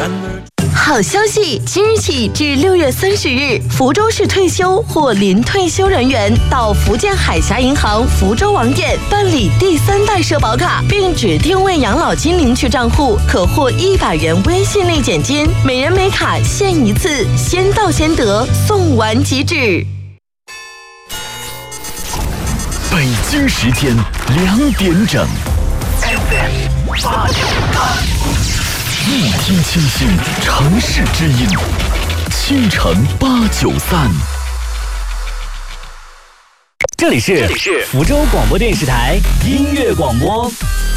好消息！即日起至6月30日，福州市退休或临退休人员到福建海峡银行福州网点办理第3代社保卡，并指定为养老金领取账户，可获100元微信类减金，每人每卡限一次，先到先得，送完即止。 北京时间2点整。FM 898，一听清新，城市之音，倾城893。 这里是福州广播电视台音乐广播。